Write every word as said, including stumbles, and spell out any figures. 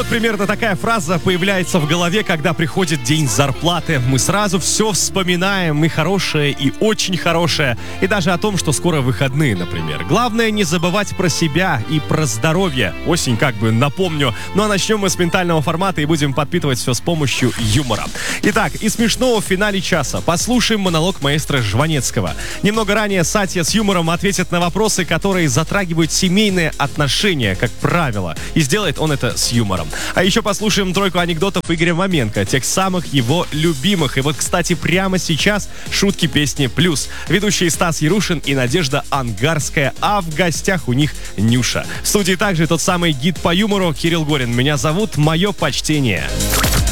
Вот примерно такая фраза появляется в голове, когда приходит день зарплаты. Мы сразу все вспоминаем, и хорошее, и очень хорошее, и даже о том, что скоро выходные, например. Главное не забывать про себя и про здоровье. Осень, как бы, напомню. Ну а начнем мы с ментального формата и будем подпитывать все с помощью юмора. Итак, и смешного в финале часа. Послушаем монолог маэстро Жванецкого. Немного ранее Сатья с юмором ответит на вопросы, которые затрагивают семейные отношения, как правило. И сделает он это с юмором. А еще послушаем тройку анекдотов Игоря Маменко, тех самых его любимых. И вот, кстати, прямо сейчас шутки песни «Плюс». Ведущие Стас Ярушин и Надежда Ангарская, а в гостях у них Нюша. В студии также тот самый гид по юмору Кирилл Горин. Меня зовут, мое почтение.